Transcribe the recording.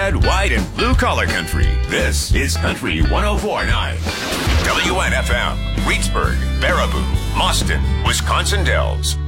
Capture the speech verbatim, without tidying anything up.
red, white, and blue collar country. This is Country one oh four point nine. W N F M, Reedsburg, Baraboo, Mauston, Wisconsin Dells.